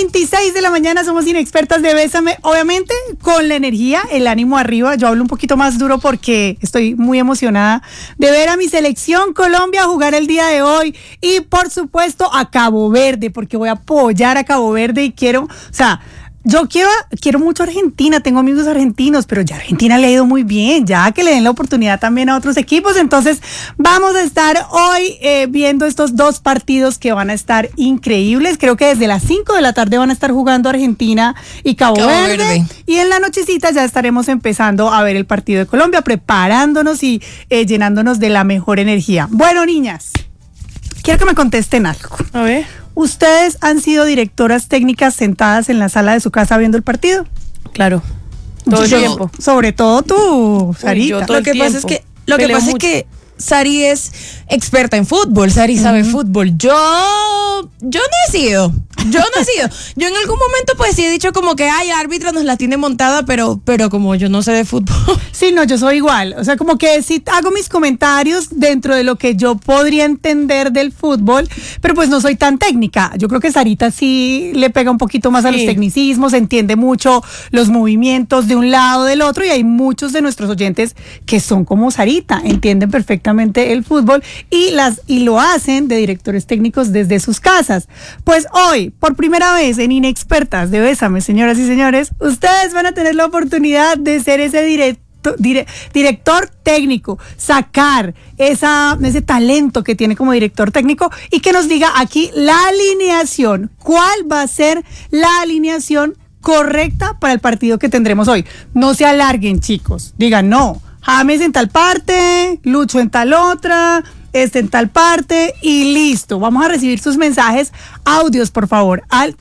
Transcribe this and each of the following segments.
26 de la mañana, somos Inexpertas de Bésame, obviamente con la energía, el ánimo arriba. Yo hablo un poquito más duro porque estoy muy emocionada de ver a mi selección Colombia jugar el día de hoy y por supuesto a Cabo Verde, porque voy a apoyar a Cabo Verde y quiero, yo quiero mucho a Argentina, tengo amigos argentinos, pero ya a Argentina le ha ido muy bien, ya que le den la oportunidad también a otros equipos. Entonces vamos a estar hoy viendo estos dos partidos que van a estar increíbles. Creo que desde las 5 de la tarde van a estar jugando Argentina y Cabo Verde. Y en la nochecita ya estaremos empezando a ver el partido de Colombia, preparándonos y llenándonos de la mejor energía. Bueno, niñas, quiero que me contesten algo. A ver. ¿Ustedes han sido directoras técnicas sentadas en la sala de su casa viendo el partido? Claro. Todo el tiempo. Sobre todo tú, Sarita. Lo que pasa es que Sari es experta en fútbol, Sari sabe fútbol. Yo no he sido. Yo en algún momento pues sí he dicho como que hay árbitro, nos la tiene montada, pero como yo no sé de fútbol. Sí, no, yo soy igual. O sea, como que sí hago mis comentarios dentro de lo que yo podría entender del fútbol, pero pues no soy tan técnica. Yo creo que Sarita sí le pega un poquito más a los tecnicismos, entiende mucho los movimientos de un lado del otro, y hay muchos de nuestros oyentes que son como Sarita, entienden perfectamente el fútbol y lo hacen de directores técnicos desde sus casas. Pues hoy, por primera vez en Inexpertas de Bésame, señoras y señores, ustedes van a tener la oportunidad de ser ese director técnico, sacar ese talento que tiene como director técnico y que nos diga aquí la alineación. ¿Cuál va a ser la alineación correcta para el partido que tendremos hoy? No se alarguen, chicos. Digan, no, James en tal parte, Lucho en tal otra, en tal parte y listo. Vamos a recibir sus mensajes, audios por favor, al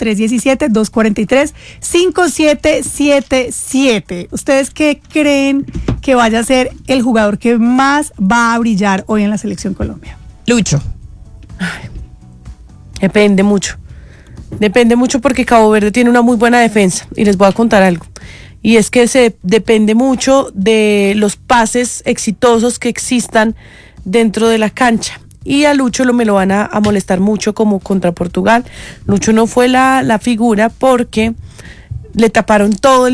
317-243-5777. ¿Ustedes qué creen que vaya a ser el jugador que más va a brillar hoy en la Selección Colombia? Lucho. Ay, depende mucho porque Cabo Verde tiene una muy buena defensa y les voy a contar algo. Y es que depende mucho de los pases exitosos que existan dentro de la cancha. Y a Lucho me lo van a molestar mucho como contra Portugal. Lucho no fue la figura porque le taparon todo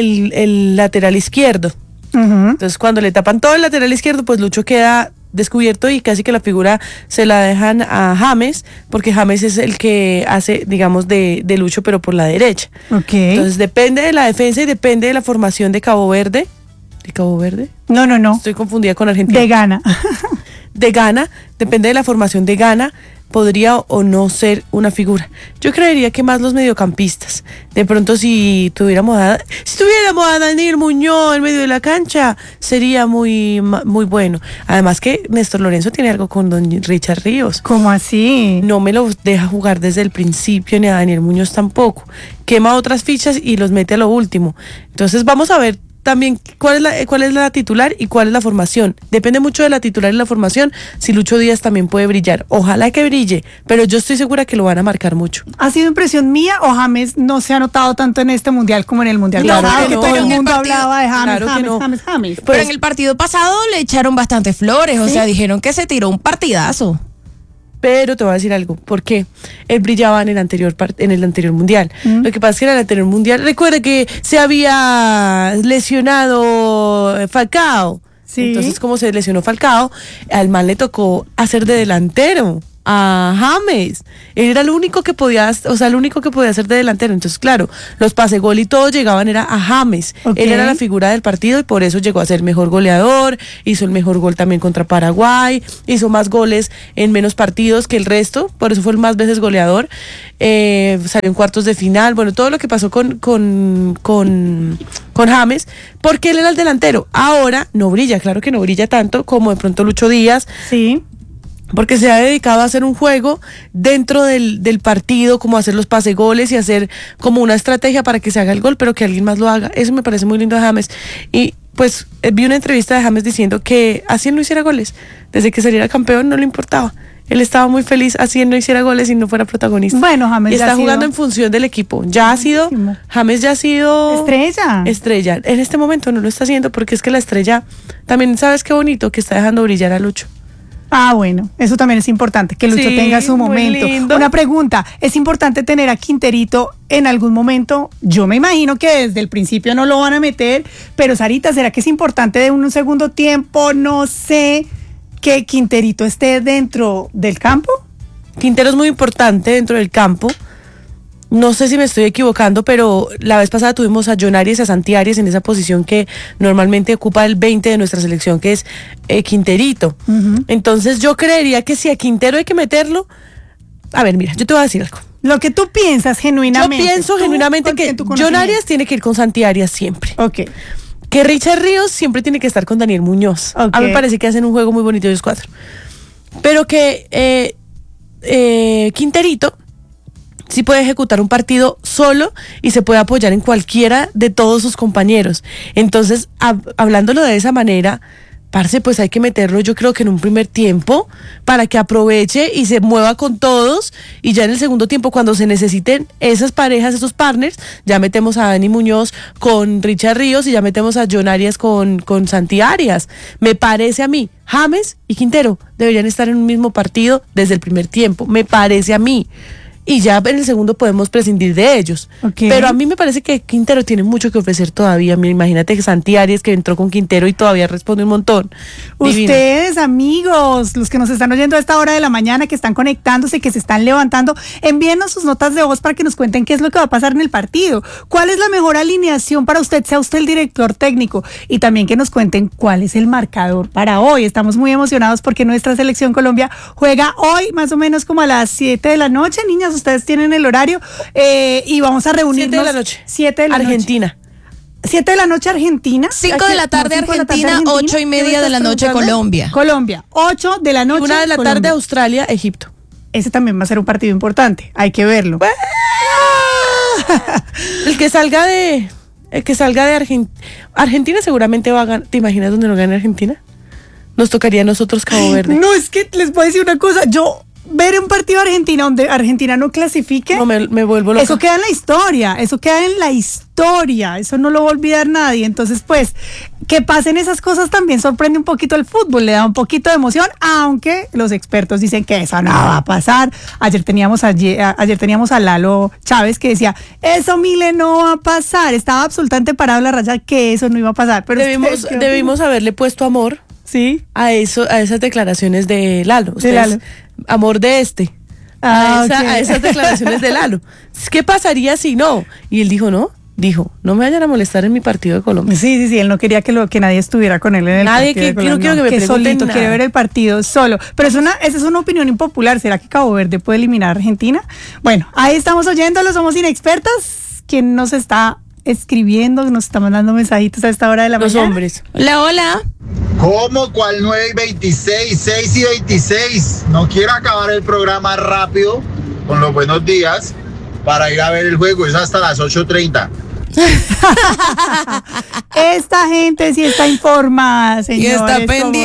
el lateral izquierdo. Uh-huh. Entonces cuando le tapan todo el lateral izquierdo, pues Lucho queda descubierto y casi que la figura se la dejan a James, porque James es el que hace, digamos, de Lucho, pero por la derecha. Okay. Entonces depende de la defensa y depende de la formación de Cabo Verde. ¿De Cabo Verde? No. Estoy confundida con Argentina. De Ghana. De Ghana, depende de la formación de Ghana, podría o no ser una figura. Yo creería que más los mediocampistas. De pronto si tuviéramos a Daniel Muñoz en medio de la cancha, sería muy bueno. Además que Néstor Lorenzo tiene algo con don Richard Ríos. ¿Cómo así? No me lo deja jugar desde el principio, ni a Daniel Muñoz tampoco. Quema otras fichas y los mete a lo último. Entonces vamos a ver también cuál es la titular y cuál es la formación. Depende mucho de la titular y la formación si Lucho Díaz también puede brillar. Ojalá que brille, pero yo estoy segura que lo van a marcar mucho. ¿Ha sido impresión mía o James no se ha notado tanto en este mundial como en el mundial pasado? Que todo el mundo hablaba de James, James. Pero en el partido pasado le echaron bastante flores, o sea, dijeron que se tiró un partidazo. Pero te voy a decir algo, ¿por qué? Él brillaba en el anterior mundial. Lo que pasa es que en el anterior mundial, recuerda que se había lesionado Falcao. Sí. Entonces, como se lesionó Falcao, al man le tocó hacer de delantero a James. Él era el único que podía hacer de delantero. Entonces, claro, los pase gol y todos llegaban era a James. Okay. Él era la figura del partido y por eso llegó a ser mejor goleador, hizo el mejor gol también contra Paraguay, hizo más goles en menos partidos que el resto, por eso fue el más veces goleador. Salió en cuartos de final, bueno, todo lo que pasó con James, porque él era el delantero. Ahora no brilla, claro que no brilla tanto como de pronto Lucho Díaz. Sí. Porque se ha dedicado a hacer un juego dentro del partido, como hacer los pase goles y hacer como una estrategia para que se haga el gol, pero que alguien más lo haga. Eso me parece muy lindo de James. Y pues vi una entrevista de James diciendo que así él no hiciera goles. Desde que saliera campeón no le importaba. Él estaba muy feliz así él no hiciera goles y no fuera protagonista. Bueno, James y está jugando en función del equipo. James ya ha sido estrella. En este momento no lo está haciendo porque es que la estrella también, ¿sabes qué bonito? Que está dejando brillar a Lucho. Ah, bueno, eso también es importante, que Lucho tenga su momento. Una pregunta, ¿es importante tener a Quinterito en algún momento? Yo me imagino que desde el principio no lo van a meter, pero Sarita, ¿será que es importante de un segundo tiempo, no sé, que Quinterito esté dentro del campo? Quintero es muy importante dentro del campo. No sé si me estoy equivocando, pero la vez pasada tuvimos a John Arias y a Santi Arias en esa posición que normalmente ocupa el 20 de nuestra selección, que es Quinterito. Entonces yo creería que si a Quintero hay que meterlo... A ver, mira, yo te voy a decir algo. Lo que tú piensas genuinamente. Yo pienso genuinamente que John Arias tiene que ir con Santi Arias siempre. Ok. Que Richard Ríos siempre tiene que estar con Daniel Muñoz. Okay. A mí me parece que hacen un juego muy bonito ellos cuatro. Pero que Quinterito sí puede ejecutar un partido solo y se puede apoyar en cualquiera de todos sus compañeros. Entonces, hablándolo de esa manera, parce, pues hay que meterlo, yo creo que en un primer tiempo, para que aproveche y se mueva con todos, y ya en el segundo tiempo, cuando se necesiten esas parejas, esos partners, ya metemos a Dani Muñoz con Richard Ríos y ya metemos a John Arias con Santi Arias. Me parece a mí, James y Quintero deberían estar en un mismo partido desde el primer tiempo, me parece a mí. Y ya en el segundo podemos prescindir de ellos. Okay. Pero a mí me parece que Quintero tiene mucho que ofrecer todavía. Imagínate que Santi Arias, que entró con Quintero y todavía responde un montón. Ustedes, divino. Amigos, los que nos están oyendo a esta hora de la mañana, que están conectándose, que se están levantando, envíenos sus notas de voz para que nos cuenten qué es lo que va a pasar en el partido. ¿Cuál es la mejor alineación para usted? Sea usted el director técnico. Y también que nos cuenten cuál es el marcador para hoy. Estamos muy emocionados porque nuestra selección Colombia juega hoy más o menos como a las 7 de la noche, niñas. Ustedes tienen el horario y vamos a reunirnos. 7 de la noche. 7 de la Argentina. noche. 7 de la noche Argentina. 5 de la tarde Argentina, 8:30 de la noche Colombia. Colombia, 8 de la noche 1 de la tarde Australia, Egipto. Ese también va a ser un partido importante, hay que verlo. El que salga de Argentina seguramente va a ganar. ¿Te imaginas dónde no gane Argentina? Nos tocaría a nosotros Cabo Verde. No, es que les puedo decir una cosa, yo ver un partido de Argentina donde Argentina no clasifique, no, me vuelvo loca. Eso queda en la historia, eso no lo va a olvidar nadie. Entonces, pues, que pasen esas cosas también sorprende un poquito el fútbol, le da un poquito de emoción, aunque los expertos dicen que eso no va a pasar. Ayer teníamos a Lalo Chávez que decía, eso, Mile, no va a pasar. Estaba absolutamente parado en la raya que eso no iba a pasar. Pero debimos haberle puesto amor, ¿sí?, a esas declaraciones de Lalo. Lalo. Amor de a esas declaraciones de Lalo. ¿Qué pasaría si no? Y él dijo, no me vayan a molestar en mi partido de Colombia. Sí, él no quería que nadie estuviera con él en el partido de Colombia. No quiero que me pregunten solito, nada. quiere ver el partido solo. Pero esa es una opinión impopular. ¿Será que Cabo Verde puede eliminar a Argentina? Bueno, ahí estamos oyéndolo, somos inexpertas. ¿Quién nos está escribiendo? Nos está mandando mensajitos a esta hora de la mañana. Los hombres. Hola. ¿Cómo? ¿Cuál 9:26? 6:26. No quiero acabar el programa rápido con los buenos días para ir a ver el juego. Es hasta las 8:30. Esta gente sí está informada, señores. Y está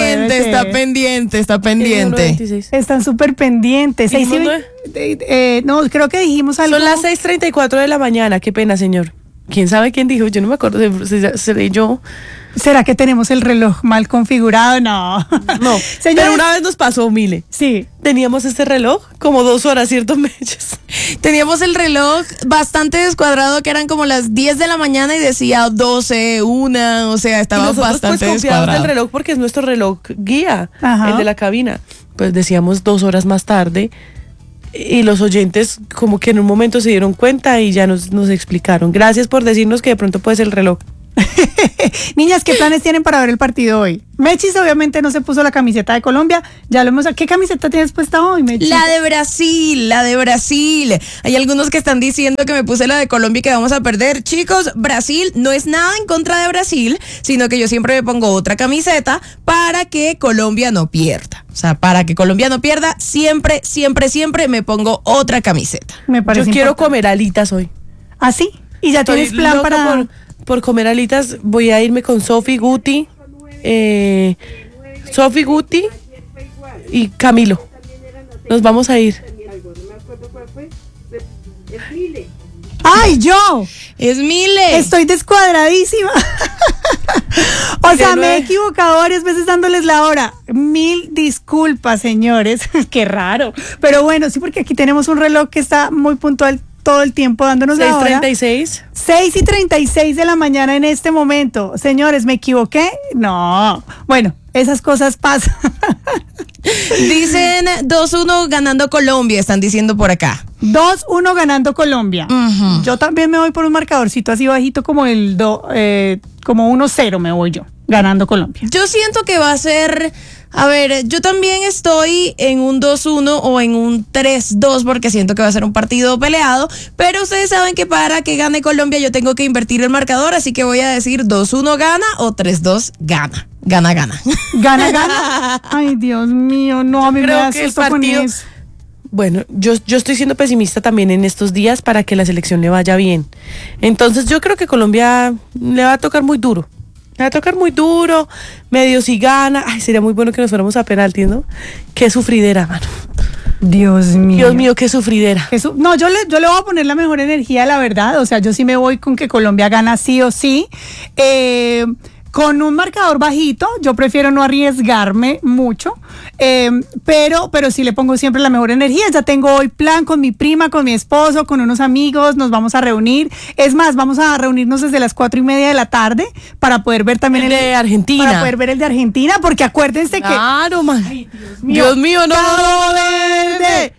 pendiente. Están súper pendientes. No, creo que dijimos algo. Son las 6:34 de la mañana. Qué pena, señor. ¿Quién sabe quién dijo? Yo no me acuerdo. ¿Seré yo? ¿Será que tenemos el reloj mal configurado? No. Señores, pero una vez nos pasó, Mile. Sí. Teníamos este reloj como 2 horas, ¿cierto, Mechas? Teníamos el reloj bastante descuadrado, que eran como las 10 de la mañana y decía 12, 1, o sea, estaba bastante descuadrado. Del reloj porque es nuestro reloj guía, Ajá. El de la cabina. Pues decíamos 2 horas más tarde y los oyentes como que en un momento se dieron cuenta y ya nos explicaron. Gracias por decirnos que de pronto puede ser el reloj. Niñas, ¿qué planes tienen para ver el partido hoy? Mechis obviamente no se puso la camiseta de Colombia. Ya lo hemos. ¿Qué camiseta tienes puesta hoy, Mechis? La de Brasil. Hay algunos que están diciendo que me puse la de Colombia y que vamos a perder. Chicos, Brasil no es nada en contra de Brasil, sino que yo siempre me pongo otra camiseta para que Colombia no pierda. O sea, para que Colombia no pierda, siempre me pongo otra camiseta. Me parece yo quiero comer alitas hoy. ¿Ah, sí? ¿Y ya tienes plan para...? Por comer alitas voy a irme con Sofi Guti y Camilo. Nos vamos a ir. ¡Ay, yo! Es Mile. Estoy descuadradísima. O sea, me he equivocado varias veces dándoles la hora. 1000 disculpas, señores. Qué raro. Pero bueno, sí, porque aquí tenemos un reloj que está muy puntual todo el tiempo dándonos la hora. 6:36. 6:36 de la mañana en este momento. Señores, ¿me equivoqué? No. Bueno, esas cosas pasan. Dicen 2-1 ganando Colombia, están diciendo por acá. 2-1 ganando Colombia. Ujú. Yo también me voy por un marcadorcito así bajito como como 1-0 me voy yo, ganando Colombia. Yo siento que va a ser, a ver, yo también estoy en un 2-1 o en un 3-2 porque siento que va a ser un partido peleado, pero ustedes saben que para que gane Colombia yo tengo que invertir el marcador, así que voy a decir 2-1 gana o 3-2 gana. Gana. ¿Gana? Ay, Dios mío, no, a mí me Creo da que el susto con partido- eso. Bueno, yo estoy siendo pesimista también en estos días para que la selección le vaya bien. Entonces yo creo que Colombia le va a tocar muy duro. Le va a tocar muy duro, medio si gana. Ay, sería muy bueno que nos fuéramos a penalti, ¿no? Qué sufridera, mano. Dios mío. Qué sufridera. No, yo le voy a poner la mejor energía, la verdad. O sea, yo sí me voy con que Colombia gana sí o sí. Con un marcador bajito, yo prefiero no arriesgarme mucho, pero sí le pongo siempre la mejor energía. Ya tengo hoy plan con mi prima, con mi esposo, con unos amigos, nos vamos a reunir. Es más, vamos a reunirnos desde las 4:30 de la tarde para poder ver también El de Argentina. Para poder ver el de Argentina, porque acuérdense Claro, man. que... Dios mío, no. ¡Cabo Verde!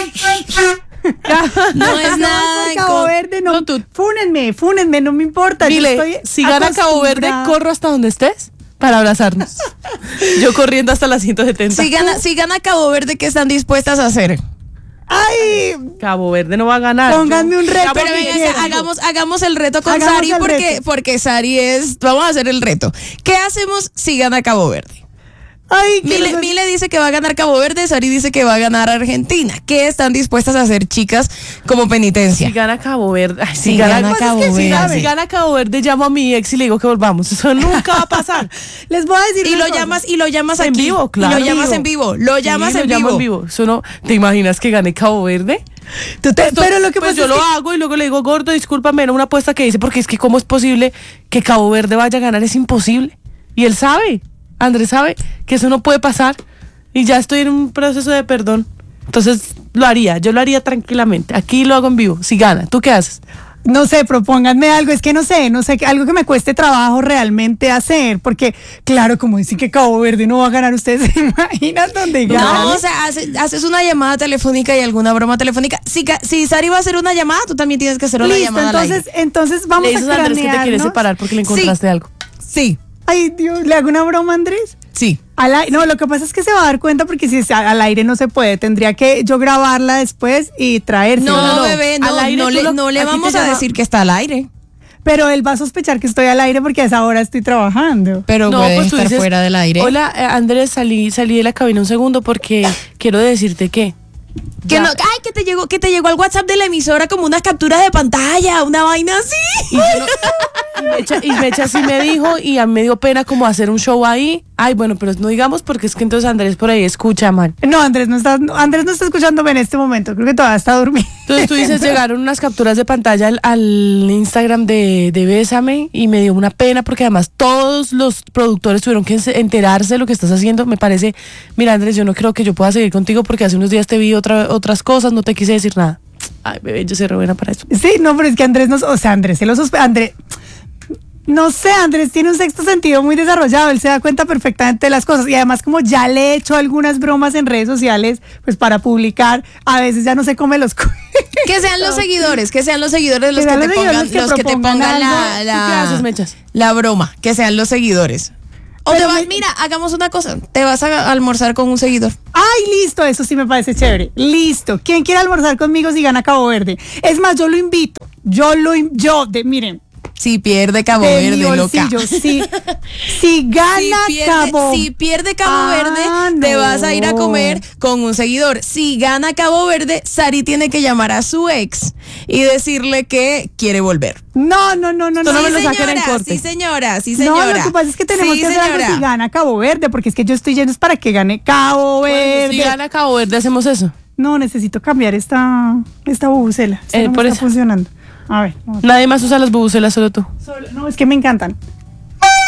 No es nada por Cabo Verde, no. No, tú- Fúnenme, no me importa. yo Dile, estoy si gana Cabo Verde, acostumbrada. corro hasta donde estés para abrazarnos. Yo corriendo hasta las 170. Si gana Cabo Verde, ¿qué están dispuestas a hacer? ¡Ay! Cabo Verde no va a ganar. Pónganme un reto. Pero que venga, quieran. hagamos el reto con Hagamos Sari el reto. porque Sari es, vamos a hacer el reto. ¿Qué hacemos si gana Cabo Verde? Ay, quiero ser- Mile dice que va a ganar Cabo Verde, Sari dice que va a ganar Argentina. ¿Qué están dispuestas a hacer, chicas, como penitencia? Si gana Cabo Verde. Ay, Si gana Cabo Verde. Si gana Cabo Verde, llamo a mi ex y le digo que volvamos. Eso nunca va a pasar. Les voy a decir Y una lo cosa. llamas En aquí. vivo, claro. Y lo llamas en vivo. Lo llamas Sí, en lo llamo vivo. Eso no, ¿te imaginas que gane Cabo Verde? Pero lo que Pues pasa yo es lo que hago y luego le digo, gordo, discúlpame, era una apuesta que hice porque es que cómo es posible que Cabo Verde vaya a ganar, es imposible. Y él sabe, Andrés sabe que eso no puede pasar y ya estoy en un proceso de perdón. Entonces yo lo haría tranquilamente. Aquí lo hago en vivo, si gana. ¿Tú qué haces? no sé, propónganme algo, es que no sé, algo que me cueste trabajo realmente hacer, porque claro, como dicen que Cabo Verde no va a ganar, ustedes se imaginan dónde gana. No, o sea, haces una llamada telefónica y alguna broma telefónica. Si Sari va a hacer una llamada, tú también tienes que hacer una Listo, llamada al aire. entonces vamos Le a dices a Andrés que te quieres cranearnos. separar porque le encontraste algo. Sí, Ay, Dios, ¿le hago una broma, Andrés? sí. No, lo que pasa es que se va a dar cuenta porque si al aire no se puede, tendría que yo grabarla después y traerse. No, bebé, Al aire no tú le a ti vamos te a llama- decir que está al aire. Pero él va a sospechar que estoy al aire porque a esa hora estoy trabajando. Pero puede pues tú estar dices, fuera del aire. Hola, Andrés, salí de la cabina un segundo porque quiero decirte que Que no, ay, que te llegó al WhatsApp de la emisora como unas capturas de pantalla, una vaina así. Y, Mecha sí me dijo y a mí me dio pena como hacer un show ahí. Ay, bueno, pero no digamos porque es que entonces Andrés por ahí escucha mal. No, Andrés no está escuchándome en este momento, creo que todavía está durmiendo. Entonces tú dices, llegaron unas capturas de pantalla al Instagram de Bésame y me dio una pena porque además todos los productores tuvieron que enterarse de lo que estás haciendo. Me parece, mira Andrés, yo no creo que yo pueda seguir contigo porque hace unos días te vi otras cosas, no te quise decir nada. Ay, bebé, yo soy re buena para eso. Sí, no, pero es que Andrés Andrés se lo Andrés, no sé, Andrés tiene un sexto sentido muy desarrollado, él se da cuenta perfectamente de las cosas y además como ya le he hecho algunas bromas en redes sociales, pues para publicar, a veces ya no se come los Que sean los seguidores los que sean te los seguidores pongan, que los que te propongan pongan algo. ¿Tú qué haces, Mechas? la broma, que sean los seguidores. Mira, hagamos una cosa, te vas a almorzar con un seguidor. Ay, listo, eso sí me parece chévere. Listo. ¿Quién quiere almorzar conmigo si gana Cabo Verde? Es más, yo lo invito. Miren, Si pierde Cabo de mi Verde, loca. bolsillo, si gana Si pierde Cabo Ah, Verde, te no. vas a ir a comer con un seguidor. Si gana Cabo Verde, Sari tiene que llamar a su ex y decirle que quiere volver. No. no me lo saquen en corte. Sí, señora. No, lo que pasa es que tenemos que hacer algo si gana Cabo Verde, porque es que yo estoy yendo es para que gane Cabo Verde. Si gana Cabo Verde, hacemos eso. No, necesito cambiar esta bubucela. Esta no me por está eso. funcionando. A ver, vamos. Nadie más usa las bubucelas, solo tú. No, es que me encantan.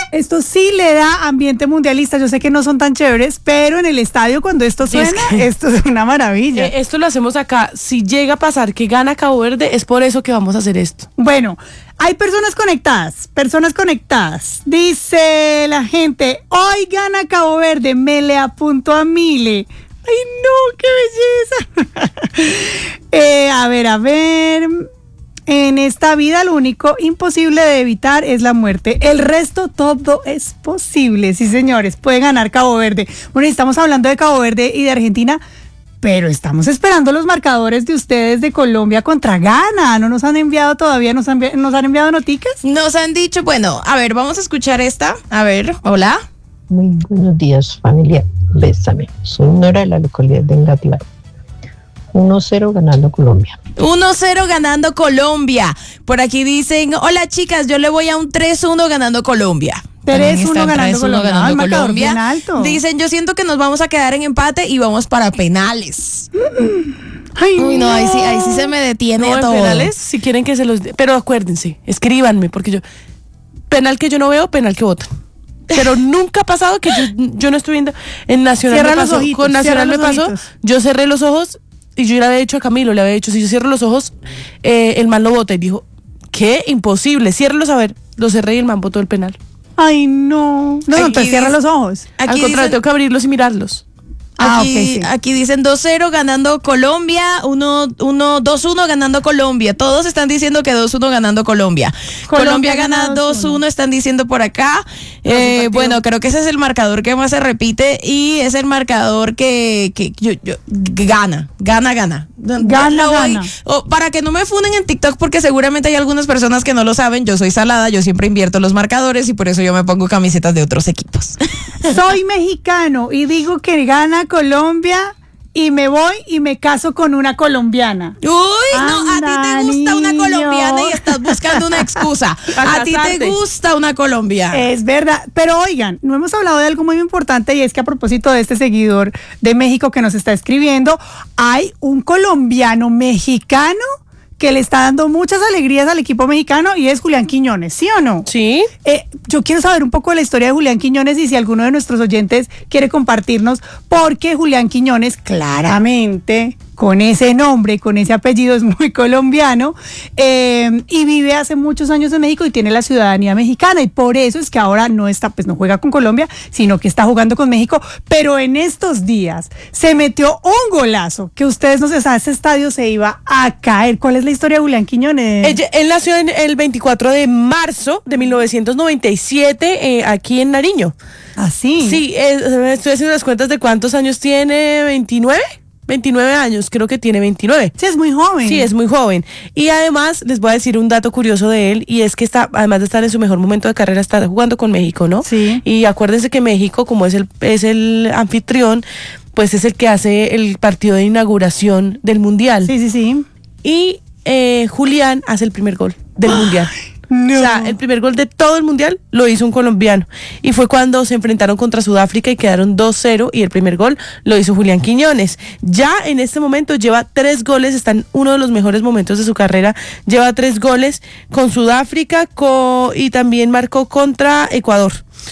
Esto sí le da ambiente mundialista. Yo sé que no son tan chéveres, pero en el estadio cuando esto suena, esto es una maravilla. Esto lo hacemos acá. Si llega a pasar que gana Cabo Verde, es por eso que vamos a hacer esto. Bueno, hay personas conectadas. Dice la gente, hoy gana Cabo Verde, me le apunto a Mile. ¡Ay, no! ¡Qué belleza! A ver. En esta vida lo único imposible de evitar es la muerte. El resto todo es posible. Sí, señores, puede ganar Cabo Verde. Bueno, estamos hablando de Cabo Verde y de Argentina, pero estamos esperando los marcadores de ustedes de Colombia contra Ghana. ¿No nos han enviado todavía? ¿Nos han enviado noticas? Nos han dicho, bueno, a ver, vamos a escuchar esta. A ver, hola. Muy buenos días, familia. Bésame. Soy Nora de la localidad de Engativá. 1-0 ganando Colombia. 1-0 ganando Colombia. Por aquí dicen, hola chicas, yo le voy a un 3-1 ganando Colombia. 3-1 ganando Colombia. Ganando bien alto. Dicen, yo siento que nos vamos a quedar en empate y vamos para penales. Ay, uy, no, ahí sí se me detiene todo. Penales, si quieren que se los pero acuérdense, escríbanme, porque penal que yo no veo, penal que votan. Pero nunca ha pasado que yo no estoy viendo. En Nacional Cierra me pasó, los ojitos, con Nacional me pasó, ojitos. yo cerré los ojos y yo le había dicho a Camilo, le había dicho, si yo cierro los ojos, el man lo vota. Y dijo, ¿qué? Imposible, ciérralos a ver. Lo cerré y el man votó el penal. Ay, no. No, entonces cierra los ojos. Al contrario, tengo que abrirlos y mirarlos. Aquí dicen 2-0 ganando Colombia, 2-1 ganando Colombia. Todos están diciendo que 2-1 ganando Colombia. Colombia gana 2-1, están diciendo por acá. Bueno, creo que ese es el marcador que más se repite y es el marcador que gana. Para que no me funen en TikTok, porque seguramente hay algunas personas que no lo saben, yo soy salada, yo siempre invierto los marcadores y por eso yo me pongo camisetas de otros equipos. Soy mexicano y digo que gana Colombia y me voy y me caso con una colombiana. Uy, no, a ti te gusta una colombiana y estás buscando una excusa. A ti te gusta una colombiana. Es verdad, pero oigan, no hemos hablado de algo muy importante y es que a propósito de este seguidor de México que nos está escribiendo, hay un colombiano mexicano que le está dando muchas alegrías al equipo mexicano y es Julián Quiñones, ¿sí o no? Sí. Yo quiero saber un poco de la historia de Julián Quiñones y si alguno de nuestros oyentes quiere compartirnos, porque Julián Quiñones claramente con ese nombre, con ese apellido es muy colombiano y vive hace muchos años en México y tiene la ciudadanía mexicana y por eso es que ahora no juega con Colombia, sino que está jugando con México, pero en estos días se metió un golazo que ustedes no saben, ese estadio se iba a caer. ¿Cuál es la historia de Julián Quiñones? Él nació el 24 de marzo de 1997 aquí en Nariño. ¿Ah, sí? Sí, estoy haciendo las cuentas de cuántos años tiene, 29 años, creo que tiene 29. Sí, es muy joven. Sí, es muy joven. Y además, les voy a decir un dato curioso de él, y es que además de estar en su mejor momento de carrera, está jugando con México, ¿no? Sí. Y acuérdense que México, como es el anfitrión, pues es el que hace el partido de inauguración del Mundial. Sí. Y Julián hace el primer gol del Mundial. No. O sea, el primer gol de todo el Mundial lo hizo un colombiano. Y fue cuando se enfrentaron contra Sudáfrica y quedaron 2-0 y el primer gol lo hizo Julián Quiñones. Ya en este momento lleva 3 goles, está en uno de los mejores momentos de su carrera. Lleva 3 goles con Sudáfrica y también marcó contra Ecuador.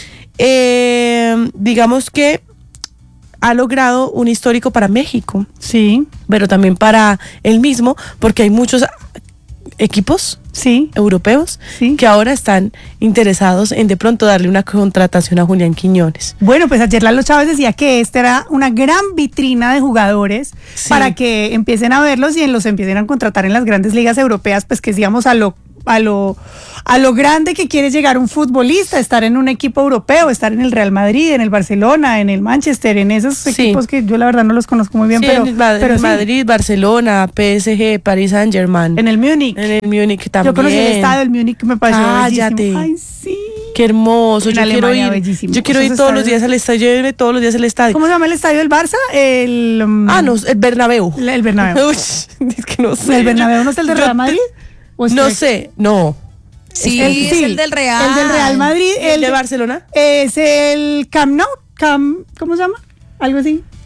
Digamos que ha logrado un histórico para México. Sí. Pero también para él mismo, porque hay muchos equipos europeos que ahora están interesados en de pronto darle una contratación a Julián Quiñones. Bueno, pues ayer Lalo Chávez decía que esta era una gran vitrina de jugadores para que empiecen a verlos y los empiecen a contratar en las grandes ligas europeas, pues que digamos a lo grande que quiere llegar un futbolista, estar en un equipo europeo, estar en el Real Madrid, en el Barcelona, en el Manchester, en esos equipos que yo la verdad no los conozco muy bien, pero Madrid, Barcelona, PSG, Paris Saint-Germain. En el Múnich. En el Múnich también. Yo conocí el estadio del Múnich que me pareció bellísimo. Ay, sí. Qué hermoso. En Alemania, bellísimo. Yo quiero ir todos los días al estadio. Yo iré todos los días al estadio. ¿Cómo se llama el estadio del Barça? No, el Bernabéu. El Bernabéu. Uy, es que no sé. ¿El Bernabéu no es el de Real Madrid? No sé, no. Sí, es el del Real. El del Real Madrid. ¿El de Barcelona? Es el Camp Nou. ¿Cómo se llama? Algo así.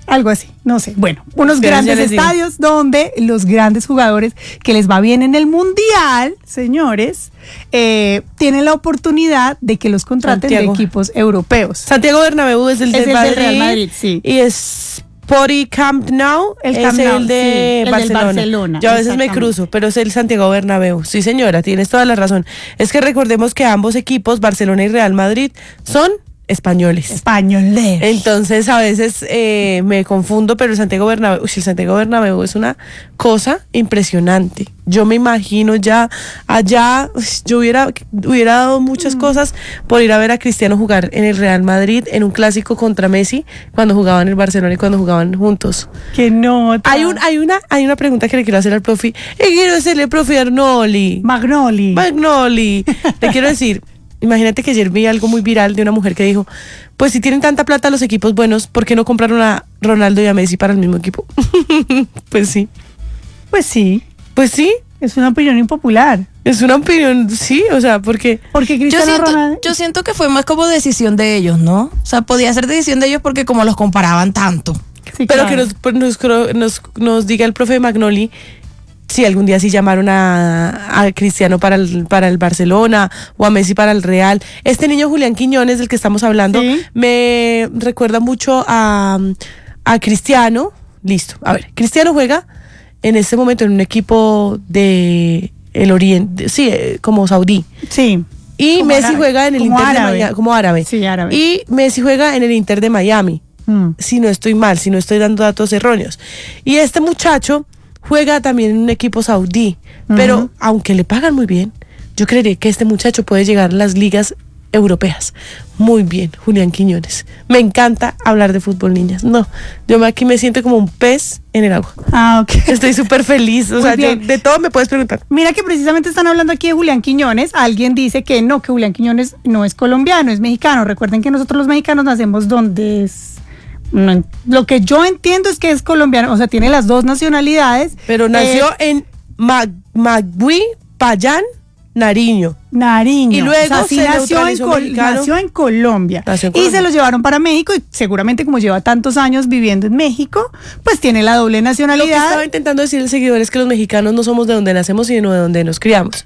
Algo así, no sé. Bueno, unos Pero grandes ya les digo. estadios donde los grandes jugadores que les va bien en el mundial, señores, tienen la oportunidad de que los contraten Santiago. de equipos europeos. Santiago Bernabéu es el Es de el Madrid, del Real Madrid, sí. Y es Pori Camp Nou, El Camp es Nou, el de sí, el del Barcelona. Barcelona, Yo a veces me exactamente. cruzo, pero es el Santiago Bernabéu. Sí, señora, tienes toda la razón. Es que recordemos que ambos equipos, Barcelona y Real Madrid, son españoles. Españoles. Entonces a veces me confundo, pero el Santiago Bernabéu es una cosa impresionante. Yo me imagino ya allá, yo hubiera dado muchas cosas por ir a ver a Cristiano jugar en el Real Madrid, en un clásico contra Messi, cuando jugaban en el Barcelona y cuando jugaban juntos. Qué nota. Hay una pregunta que le quiero hacer al profe, y quiero hacerle al profe Arnoli. Magnoli. Magnoli. Le quiero decir, imagínate que ayer vi algo muy viral de una mujer que dijo, pues si tienen tanta plata los equipos buenos, ¿por qué no compraron a Ronaldo y a Messi para el mismo equipo? Pues sí. Pues sí, Pues sí, es una opinión impopular. es una opinión, sí, o sea, porque Porque Cristiano Ronaldo... Yo siento que fue más como decisión de ellos, ¿no? O sea, podía ser decisión de ellos porque como los comparaban tanto. Sí, pero claro. que nos diga el profe Magnoli si algún día sí llamaron a Cristiano para el Barcelona o a Messi para el Real. Este niño Julián Quiñones del que estamos hablando Sí. me recuerda mucho a Cristiano. Listo, a ver, Cristiano juega en este momento en un equipo de el Oriente, sí, como saudí. Sí. Y Como Messi árabe. juega en el Como Inter árabe. de Miami, como árabe. Sí, árabe. Y Messi juega en el Inter de Miami. Mm. Si no estoy mal, si no estoy dando datos erróneos. Y este muchacho juega también en un equipo saudí, pero aunque le pagan muy bien, yo creería que este muchacho puede llegar a las ligas europeas. Muy bien, Julián Quiñones. Me encanta hablar de fútbol, niñas. No, yo aquí me siento como un pez en el agua. Ah, ok. Estoy súper feliz. O Muy sea, bien. de todo me puedes preguntar. Mira que precisamente están hablando aquí de Julián Quiñones. Alguien dice que no, que Julián Quiñones no es colombiano, es mexicano. Recuerden que nosotros los mexicanos nacemos donde es... no, lo que yo entiendo es que es colombiano, o sea, tiene las dos nacionalidades. Pero nació en Magui, Payán, Nariño. Nariño. Y luego o sea, sí se nació, neutralizó mexicano. nació en Colombia. Nació en Y Colombia. se lo llevaron para México y seguramente como lleva tantos años viviendo en México, pues tiene la doble Lo que nacionalidad. estaba intentando decir el seguidor es que los mexicanos no somos de donde nacemos, sino de donde nos criamos.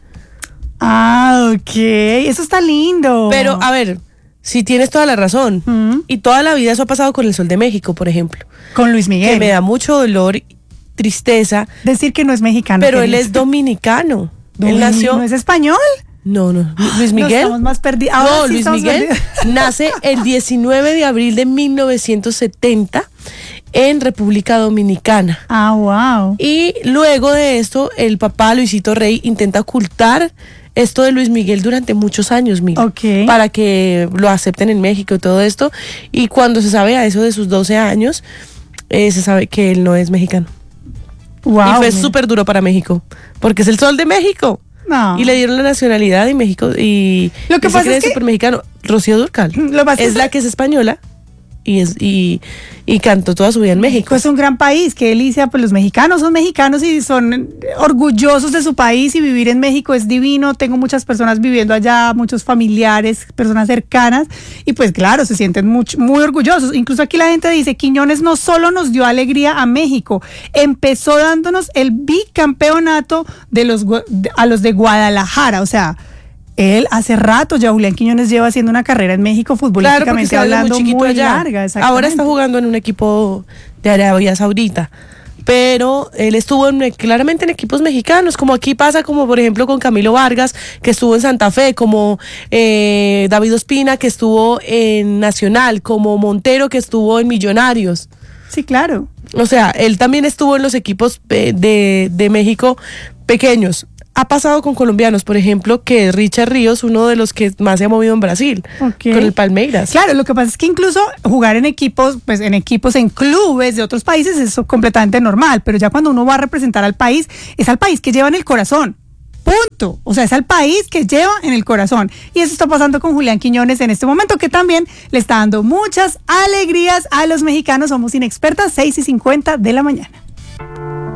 Ah, ok. Eso está lindo. Pero, a ver, si tienes toda la razón. Y toda la vida eso ha pasado con el Sol de México, por ejemplo. con Luis Miguel. Que me da mucho dolor y tristeza, Decir que no es mexicano. pero que él no es dominicano. Él Domini- nació... ¿No es español? No, Luis No, Miguel. estamos más perdidos. Ahora No, sí Luis estamos Miguel perdidos. nace el 19 de abril de 1970 en República Dominicana. Ah, wow. Y luego de esto, el papá Luisito Rey intenta ocultar esto de Luis Miguel durante muchos años, mira, Ok. para que lo acepten en México y todo esto. Y cuando se sabe a eso de sus 12 años, se sabe que él no es mexicano. Wow. Y fue mira. súper duro para México, porque es el Sol de México. No. Y le dieron la nacionalidad de México y Lo que y se pasa cree es que- súper mexicano. Rocío Dúrcal Lo que pasa es es la que es española y cantó toda su vida en México. Es un gran país, qué delicia, pues los mexicanos son mexicanos y son orgullosos de su país y vivir en México es divino. Tengo muchas personas viviendo allá, muchos familiares, personas cercanas y pues claro, se sienten muy orgullosos. Incluso aquí la gente dice, Quiñones no solo nos dio alegría a México, empezó dándonos el bicampeonato a los de Guadalajara, o sea... Él hace rato ya Julián Quiñones lleva haciendo una carrera en México Claro, porque futbolísticamente estaba hablando muy chiquito muy allá. larga. Exactamente. Ahora está jugando en un equipo de Arabia Saudita. Pero él estuvo claramente en equipos mexicanos, como aquí pasa, como por ejemplo con Camilo Vargas, que estuvo en Santa Fe, como David Ospina, que estuvo en Nacional, como Montero, que estuvo en Millonarios. Sí, claro. O sea, él también estuvo en los equipos de México pequeños. Ha pasado con colombianos, por ejemplo, que Richard Ríos, uno de los que más se ha movido en Brasil, Ok. con el Palmeiras. Claro, lo que pasa es que incluso jugar en equipos, pues en clubes de otros países es completamente normal, pero ya cuando uno va a representar al país, es al país que lleva en el corazón. Punto. O sea, es al país que lleva en el corazón. Y eso está pasando con Julián Quiñones en este momento, que también le está dando muchas alegrías a los mexicanos. Somos Inexpertas, 6:50 de la mañana.